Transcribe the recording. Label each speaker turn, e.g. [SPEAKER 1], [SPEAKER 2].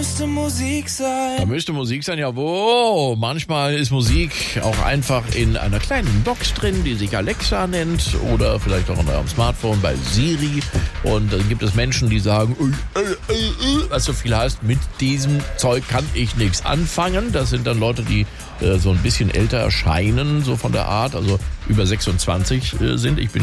[SPEAKER 1] müsste Musik sein.
[SPEAKER 2] Da müsste Musik sein, ja wo? Manchmal ist Musik auch einfach in einer kleinen Box drin, die sich Alexa nennt oder vielleicht auch in eurem Smartphone bei Siri. Und dann gibt es Menschen, die sagen, was so viel heißt, mit diesem Zeug kann ich nichts anfangen. Das sind dann Leute, die so ein bisschen älter erscheinen, so von der Art, also über 26 sind. Ich bin